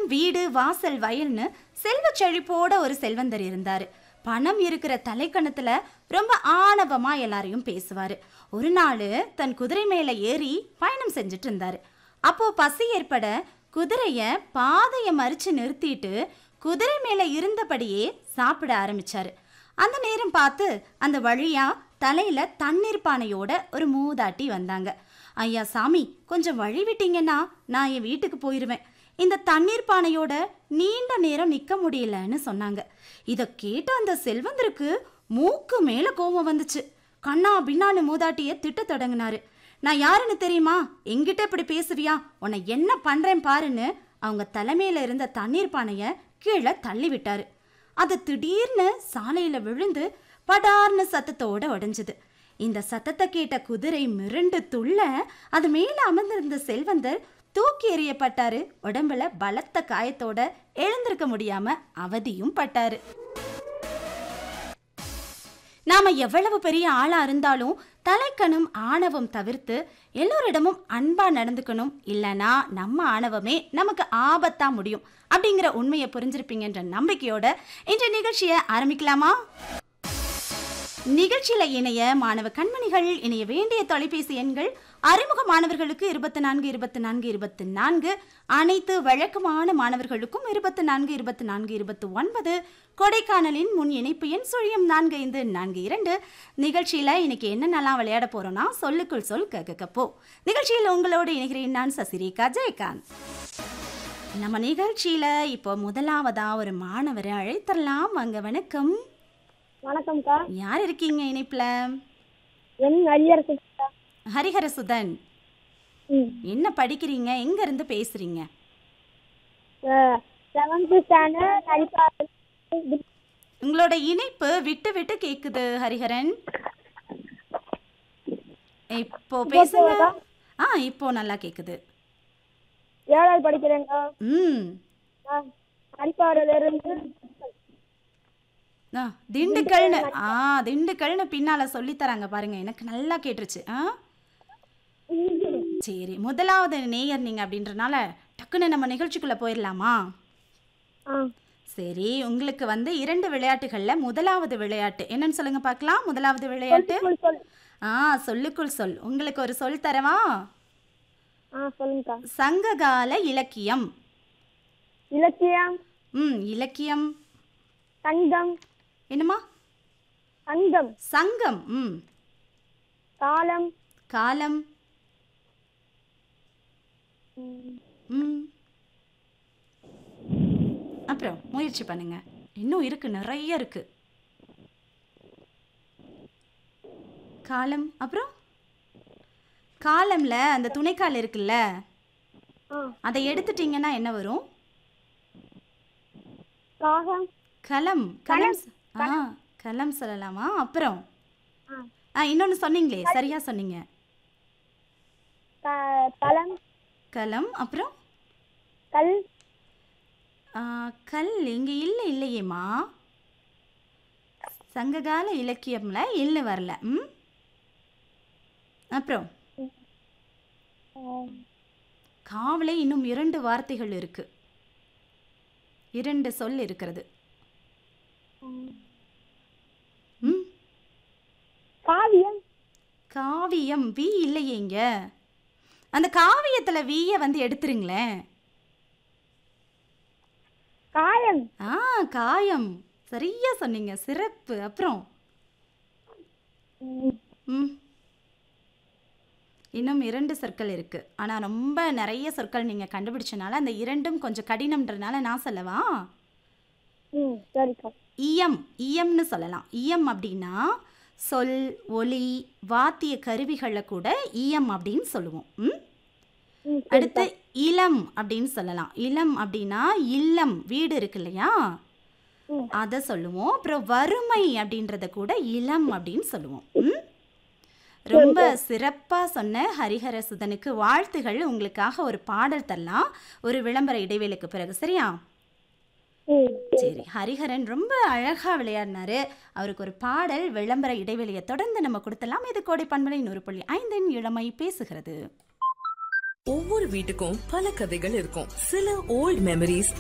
வீடு வாசல் வயல்னு செல்வ செழிப்போட ஒரு செல்வந்தர் இருந்தாரு. பணம் இருக்கிற தலைக்கணத்துல ரொம்ப ஆணவமா எல்லாரையும் பேசுவாரு. ஒரு நாள் தன் குதிரை மேல ஏறி பயணம் செஞ்சுட்டு இருந்தாரு. அப்போ பசி ஏற்பட குதிரைய பாதைய மறிச்சு நிறுத்திட்டு குதிரை மேல இருந்தபடியே சாப்பிட ஆரம்பிச்சாரு. அந்த நேரம் பார்த்து அந்த வழியா தலையில தண்ணீர் பானையோட ஒரு மூதாட்டி வந்தாங்க. ஐயா சாமி, கொஞ்சம் வழி விட்டீங்கன்னா நான் என் வீட்டுக்கு போயிருவேன். இந்த தண்ணீர் பானையோட நீண்ட நேரம் நிக்க முடியலன்னு சொன்னாங்க. இத கேட்ட அந்த செல்வந்தருக்கு மூக்கு மேல கோபம் வந்துச்சு. கண்ணா பின்னான்னு மூதாட்டிய திட்ட தொடங்கினாரு. நான் யாருன்னு தெரியுமா? எங்கிட்ட இப்படி பேசுவியா? உன்னை என்ன பண்றேன் பாருன்னு அவங்க தலைமையில இருந்த தண்ணீர் பானைய கீழே தள்ளி விட்டாரு. அது திடீர்னு சாலையில விழுந்து படார்னு சத்தத்தோட உடைஞ்சது. இந்த சத்தத்தை கேட்ட குதிரை மிரண்டு துள்ள அது மேல அமர்ந்திருந்த செல்வந்தர் தூக்கி எறியப்பட்டாரு. உடம்புல பலத்த காயத்தோட எழுந்திருக்க முடியாம அவதியும் பட்டாரு. நாம எவ்வளவு பெரிய ஆளா இருந்தாலும் தலைக்கணும் ஆணவம் தவிர்த்து எல்லோரிடமும் அன்பா நடந்துக்கணும். இல்லைன்னா நம்ம ஆணவமே நமக்கு ஆபத்தா முடியும் அப்படிங்கிற உண்மையை புரிஞ்சிருப்பீங்கன்ற நம்பிக்கையோட இன்றைய நிகழ்ச்சியை ஆரம்பிக்கலாமா? நிகழ்ச்சியில இணைய மாணவ கண்மணிகள் இணைய வேண்டிய தொலைபேசி எண்கள் அறிமுக மாணவர்களுக்கு 24 24 24, அனைத்து வழக்கமான மாணவர்களுக்கும் 24 24 29, கொடைக்கானலின் முன் இணைப்பு எண் 4542. நிகழ்ச்சியில இன்னைக்கு என்னென்னலாம் விளையாட போறோம்னா சொல்லுக்குள் சொல் கேட்கப்போ. நிகழ்ச்சியில் உங்களோடு இணைகிறேன் நான் சசிரேகா ஜெயகாந்த். நம்ம நிகழ்ச்சியில இப்போ முதலாவதா ஒரு மாணவரை அழைத்தரலாம். வாங்க. வணக்கம். வணக்கம்க்கா. யார் இருக்கீங்க இணைப்புல? ஹரிஹரசுதன். என்ன படிக்கிறீங்க? எங்க இருந்து பேசுறீங்க? உங்களோட இணைப்பு விட்டு விட்டு கேக்குது ஹரிஹரன். இப்போ பேசுங்க. இப்போ நல்லா கேக்குது. 7வது படிக்கிறேங்க. திண்டுக்கல்னு திண்டுக்கல்னு பின்னால சொல்லி தராங்க பாருங்க. எனக்கு நல்லா கேட்டுருச்சு. சரி, முதலாவது நேயர் நீங்க அப்படின்றனால டக்குன்னு நம்ம நிகழ்ச்சிக்குள்ள போயிடலாமா? சரி, உங்களுக்கு 2 விளையாட்டுகள்ல முதலாவது விளையாட்டு என்னன்னு சொல்லுங்க பார்க்கலாம். முதலாவது விளையாட்டு சொல்லுக்குள் சொல். உங்களுக்கு ஒரு சொல் தரவா? சங்ககால இலக்கியம். இலக்கியம். இலக்கியம். சங்கம். என்னமா? சங்கம். சங்கம். காலம். காலம். அப்புறம் முயற்சி பண்ணுங்க. இன்னும் இருக்கு, நிறைய இருக்கு. காலம். அப்புறம் காலம்ல அந்த துணைக்கால் இருக்குல்ல, அதை எடுத்துட்டீங்கன்னா என்ன வரும்? களம். களம். களம் சொல்லலாமா? அப்புறம் இன்னொன்னு சொன்னீங்களே, சரியா சொன்னீங்க. களம். அப்புறம் கல். கல் இங்க இல்லையேம்மா. சங்ககால இலக்கியம்ல இல்ல வரல. அப்புறம் காவலை இன்னும் 2 வார்த்தைகள் இருக்கு, 2 சொல் இருக்கிறது. காவியம். காவியம். வி இல்லையேங்க. அந்த காவியத்துல வீய எடுத்துருங்களேன். காயம். காயம். சரியா சொன்னீங்க, சிறப்பு. அப்புறம் இன்னும் 2 சொற்கள் இருக்கு. ஆனா ரொம்ப நிறைய சொற்கள் நீங்க கண்டுபிடிச்சனால அந்த 2ம் கொஞ்சம் கடினம்ன்றனால நான் சொல்லவா? இயம். இயம்னு சொல்லலாம். இயம் அப்படின்னா சொல், ஒலி, வாத்திய கருவிகளை கூட இயம் அப்படின்னு சொல்லுவோம். அடுத்து இளம் அப்படின்னு சொல்லலாம். இளம் அப்படின்னா இல்லம், வீடு இருக்கு இல்லையா, அதை சொல்லுவோம். அப்புறம் வறுமை அப்படின்றத கூட இளம் அப்படின்னு சொல்லுவோம். ரொம்ப சிறப்பா சொன்ன ஹரிஹரசுதனுக்கு வாழ்த்துகள். உங்களுக்காக ஒரு பாடல் தரலாம் ஒரு விளம்பர இடைவேளைக்கு பிறகு, சரியா? சரி, ஹரிஹரன் ரொம்ப அழகா விளையாடினாரு. அவருக்கு ஒரு பாடல் விளம்பர இடைவெளியை தொடர்ந்து நம்ம கொடுத்தலாம். இது கோடை பண்பலை 100.5 இளமை பேசுகிறது. ஒவ்வொரு வீட்டுக்கும் பல கதைகள் இருக்கும். சில ஓல்ட் மெமரிஸ்